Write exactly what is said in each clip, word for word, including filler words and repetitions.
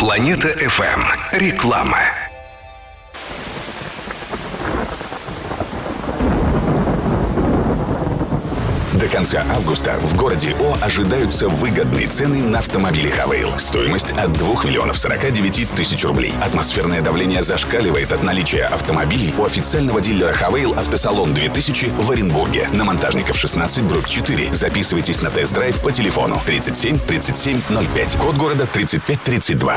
Планета эф эм. Реклама. До конца августа в городе О ожидаются выгодные цены на автомобили «Хавейл». Стоимость от двух миллионов сорока девяти тысяч рублей. Атмосферное давление зашкаливает от наличия автомобилей у официального дилера «Хавейл» «Автосалон две тысячи» в Оренбурге. На Монтажников шестнадцать, дробь четыре. Записывайтесь на тест-драйв по телефону тридцать семь тридцать семь ноль пять. Код города тридцать пять тридцать два.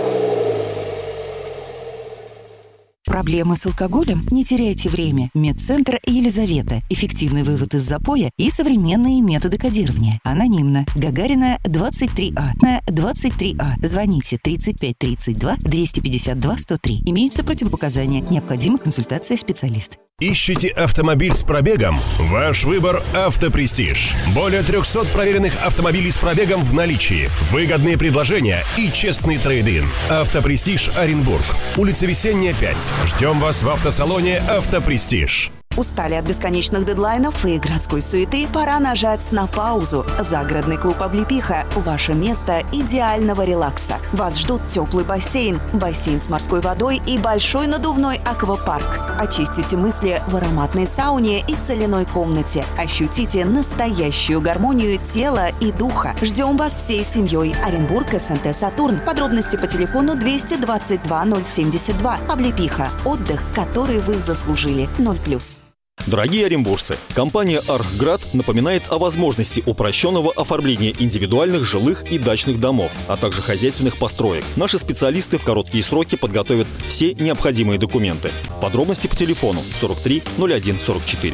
Проблемы с алкоголем? Не теряйте время. Медцентр Елизавета. Эффективный вывод из запоя и современные методы кодирования. Анонимно. Гагарина, двадцать три А. На двадцать три А. Звоните тридцать пять тридцать два двести пятьдесят два сто три. Имеются противопоказания. Необходима консультация специалиста. Ищете автомобиль с пробегом? Ваш выбор – «Автопрестиж». Более трехсот проверенных автомобилей с пробегом в наличии. Выгодные предложения и честный трейд-ин. «Автопрестиж» Оренбург. Улица Весенняя, пять. Ждем вас в автосалоне «Автопрестиж». Устали от бесконечных дедлайнов и городской суеты? Пора нажать на паузу. Загородный клуб «Облепиха» – ваше место идеального релакса. Вас ждут теплый бассейн, бассейн с морской водой и большой надувной аквапарк. Очистите мысли в ароматной сауне и соляной комнате. Ощутите настоящую гармонию тела и духа. Ждем вас всей семьей. Оренбург, СНТ «Сатурн». Подробности по телефону двести двадцать два ноль семьдесят два. «Облепиха» – отдых, который вы заслужили. ноль плюс. Дорогие оренбуржцы, компания «Архград» напоминает о возможности упрощенного оформления индивидуальных жилых и дачных домов, а также хозяйственных построек. Наши специалисты в короткие сроки подготовят все необходимые документы. Подробности по телефону сорок три ноль один сорок четыре.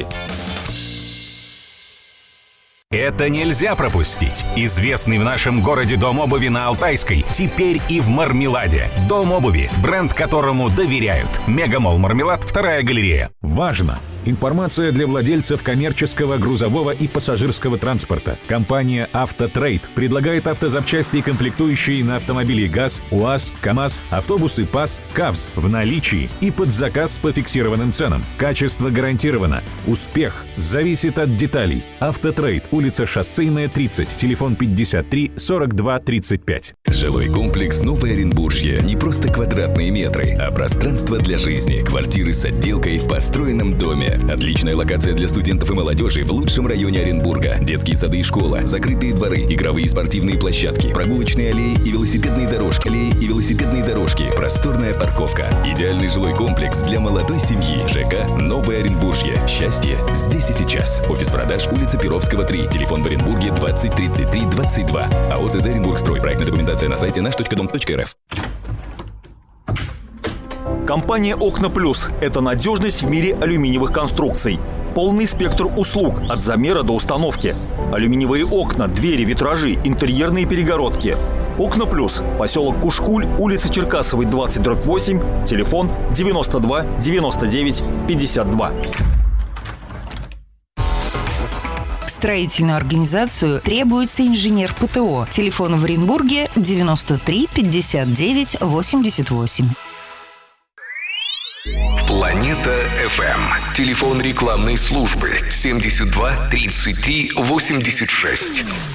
Это нельзя пропустить. Известный в нашем городе дом обуви на Алтайской теперь и в Мармеладе. Дом обуви, бренд которому доверяют. Мегамолл Мармелад, вторая галерея. Важно! Информация для владельцев коммерческого, грузового и пассажирского транспорта. Компания «Автотрейд» предлагает автозапчасти и комплектующие на автомобили ГАЗ, УАЗ, КАМАЗ, автобусы ПАЗ, КАВЗ в наличии и под заказ по фиксированным ценам. Качество гарантировано. Успех зависит от деталей. «Автотрейд», улица Шоссейная, тридцать, телефон пятьдесят три сорок два тридцать пять. Жилой комплекс «Новое Оренбуржье» не просто квадратные метры, а пространство для жизни. Квартиры с отделкой в построенном доме. Отличная локация для студентов и молодежи в лучшем районе Оренбурга. Детские сады и школа, закрытые дворы, игровые и спортивные площадки, прогулочные аллеи и велосипедные дорожки. Аллеи и велосипедные дорожки, просторная парковка. Идеальный жилой комплекс для молодой семьи. ЖК «Новое Оренбуржье». Счастье здесь и сейчас. Офис продаж, улица Перовского, три. Телефон в Оренбурге двадцать тридцать три двадцать два. АО ЗЗ «Оренбургстрой». Проектная документация на сайте наш точка дом точка эр эф. Компания «Окна Плюс» – это надежность в мире алюминиевых конструкций. Полный спектр услуг от замера до установки. Алюминиевые окна, двери, витражи, интерьерные перегородки. «Окна Плюс», поселок Кушкуль, улица Черкасовой, двадцать, дробь восемь, телефон девяносто два девяносто девять пятьдесят два. В строительную организацию требуется инженер ПТО. Телефон в Оренбурге девяносто три пятьдесят девять восемьдесят восемь. Планета эф эм. Телефон рекламной службы семьдесят два тридцать три восемьдесят шесть.